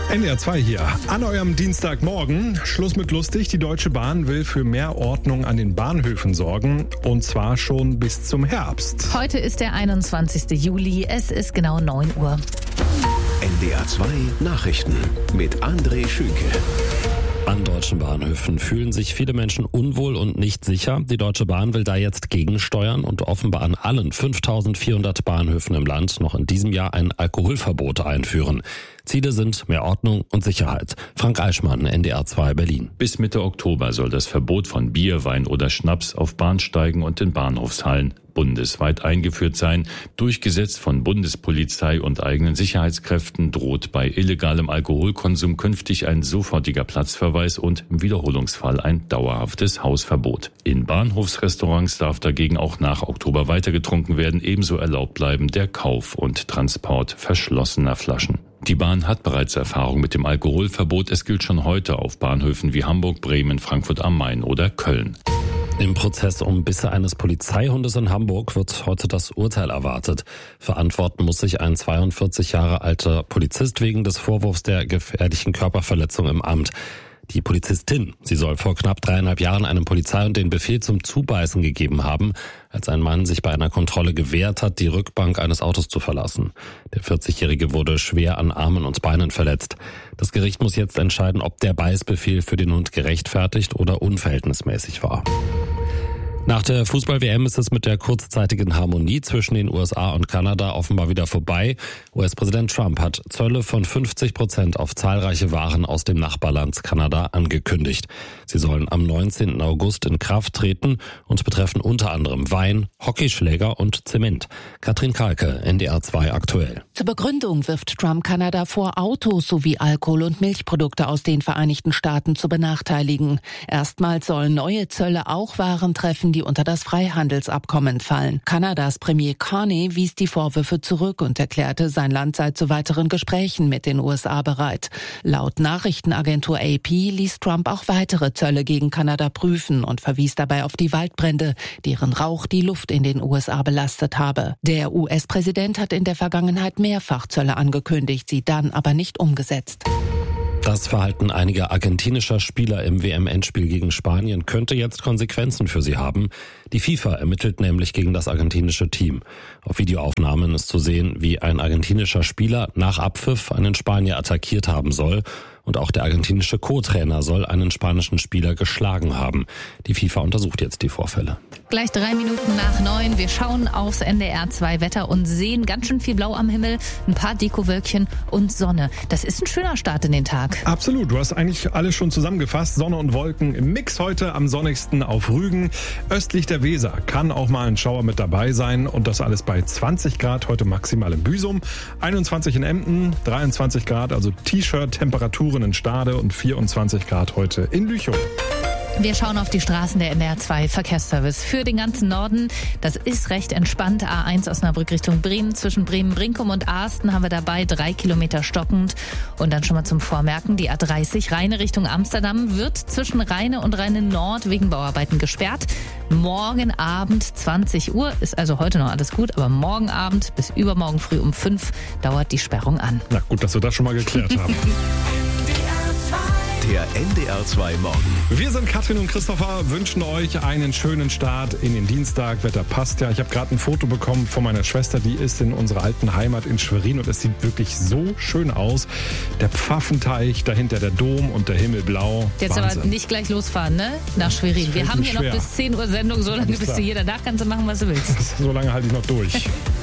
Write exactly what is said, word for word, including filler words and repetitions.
N D R zwei hier. An eurem Dienstagmorgen. Schluss mit lustig. Die Deutsche Bahn will für mehr Ordnung an den Bahnhöfen sorgen. Und zwar schon bis zum Herbst. Heute ist der einundzwanzigster Juli. Es ist genau neun Uhr. N D R zwei Nachrichten mit André Schünke. An deutschen Bahnhöfen fühlen sich viele Menschen unwohl und nicht sicher. Die Deutsche Bahn will da jetzt gegensteuern und offenbar an allen fünftausendvierhundert Bahnhöfen im Land noch in diesem Jahr ein Alkoholverbot einführen. Ziele sind mehr Ordnung und Sicherheit. Frank Eichmann, N D R zwei Berlin. Bis Mitte Oktober soll das Verbot von Bier, Wein oder Schnaps auf Bahnsteigen und in Bahnhofshallen bundesweit eingeführt sein. Durchgesetzt von Bundespolizei und eigenen Sicherheitskräften droht bei illegalem Alkoholkonsum künftig ein sofortiger Platzverweis und im Wiederholungsfall ein dauerhaftes Hausverbot. In Bahnhofsrestaurants darf dagegen auch nach Oktober weiter getrunken werden. Ebenso erlaubt bleiben der Kauf und Transport verschlossener Flaschen. Die Bahn hat bereits Erfahrung mit dem Alkoholverbot. Es gilt schon heute auf Bahnhöfen wie Hamburg, Bremen, Frankfurt am Main oder Köln. Im Prozess um Bisse eines Polizeihundes in Hamburg wird heute das Urteil erwartet. Verantworten muss sich ein zweiundvierzig Jahre alter Polizist wegen des Vorwurfs der gefährlichen Körperverletzung im Amt. Die Polizistin, sie soll vor knapp dreieinhalb Jahren einem Polizeihund den Befehl zum Zubeißen gegeben haben, als ein Mann sich bei einer Kontrolle gewehrt hat, die Rückbank eines Autos zu verlassen. Der vierzigjährige wurde schwer an Armen und Beinen verletzt. Das Gericht muss jetzt entscheiden, ob der Beißbefehl für den Hund gerechtfertigt oder unverhältnismäßig war. Nach der Fußball-W M ist es mit der kurzzeitigen Harmonie zwischen den U S A und Kanada offenbar wieder vorbei. U S-Präsident Trump hat Zölle von fünfzig Prozent auf zahlreiche Waren aus dem Nachbarland Kanada angekündigt. Sie sollen am neunzehnten August in Kraft treten und betreffen unter anderem Wein, Hockeyschläger und Zement. Katrin Kalke, N D R zwei aktuell. Zur Begründung wirft Trump Kanada vor, Autos sowie Alkohol- und Milchprodukte aus den Vereinigten Staaten zu benachteiligen. Erstmals sollen neue Zölle auch Waren treffen, die unter das Freihandelsabkommen fallen. Kanadas Premier Carney wies die Vorwürfe zurück und erklärte, sein Land sei zu weiteren Gesprächen mit den U S A bereit. Laut Nachrichtenagentur A P ließ Trump auch weitere Zölle gegen Kanada prüfen und verwies dabei auf die Waldbrände, deren Rauch die Luft in den U S A belastet habe. Der U S-Präsident hat in der Vergangenheit mehrfach Zölle angekündigt, sie dann aber nicht umgesetzt. Das Verhalten einiger argentinischer Spieler im W M-Endspiel gegen Spanien könnte jetzt Konsequenzen für sie haben. Die FIFA ermittelt nämlich gegen das argentinische Team. Auf Videoaufnahmen ist zu sehen, wie ein argentinischer Spieler nach Abpfiff einen Spanier attackiert haben soll. Und auch der argentinische Co-Trainer soll einen spanischen Spieler geschlagen haben. Die FIFA untersucht jetzt die Vorfälle. Gleich drei Minuten nach neun. Wir schauen aufs N D R zwei Wetter und sehen ganz schön viel Blau am Himmel, ein paar Dekowölkchen und Sonne. Das ist ein schöner Start in den Tag. Absolut, du hast eigentlich alles schon zusammengefasst. Sonne und Wolken im Mix heute am sonnigsten auf Rügen. Östlich der Weser kann auch mal ein Schauer mit dabei sein und das alles bei zwanzig Grad, heute maximal in Büsum, einundzwanzig in Emden, dreiundzwanzig Grad, also T-Shirt-Temperaturen in Stade und vierundzwanzig Grad heute in Lüchow. Wir schauen auf die Straßen der N D R zwei Verkehrsservice für den ganzen Norden. Das ist recht entspannt. A eins Osnabrück Richtung Bremen. Zwischen Bremen-Brinkum und Asten haben wir dabei drei Kilometer stockend. Und dann schon mal zum Vormerken, die A dreißig Rheine Richtung Amsterdam wird zwischen Rheine und Rheine Nord wegen Bauarbeiten gesperrt. Morgen Abend zwanzig Uhr, ist also heute noch alles gut, aber morgen Abend bis übermorgen früh um fünf dauert die Sperrung an. Na gut, dass wir das schon mal geklärt haben. Der N D R zwei Morgen. Wir sind Katrin und Christopher, wünschen euch einen schönen Start in den Dienstag. Wetter passt ja. Ich habe gerade ein Foto bekommen von meiner Schwester, die ist in unserer alten Heimat in Schwerin und es sieht wirklich so schön aus. Der Pfaffenteich, dahinter der Dom und der Himmel blau. Jetzt Wahnsinn. aber nicht gleich losfahren, ne? Nach Schwerin. Wir haben hier schwer. noch bis zehn Uhr Sendung, so lange Alles bist klar. du hier. Danach kannst du machen, was du willst. So lange halte ich noch durch.